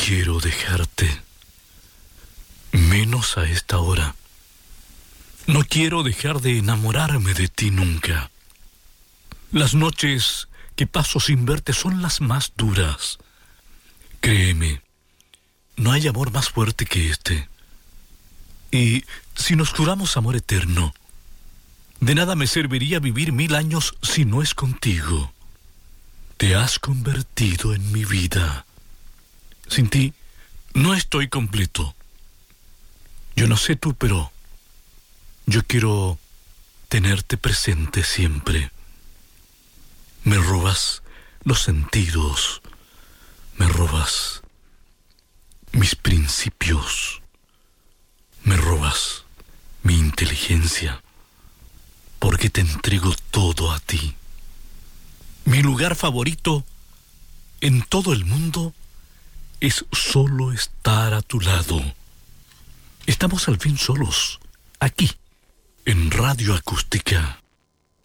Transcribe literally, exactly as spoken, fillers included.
quiero dejarte, menos a esta hora. No quiero dejar de enamorarme de ti nunca. Las noches que paso sin verte son las más duras. Créeme, no hay amor más fuerte que este. Y si nos juramos amor eterno, de nada me serviría vivir mil años si no es contigo. Te has convertido en mi vida. Sin ti, no estoy completo. Yo no sé tú, pero yo quiero tenerte presente siempre. Me robas los sentidos, me robas mis principios, me robas mi inteligencia, porque te entrego todo a ti. Mi lugar favorito en todo el mundo es solo estar a tu lado. Estamos al fin solos, aquí, en Radio Acústica.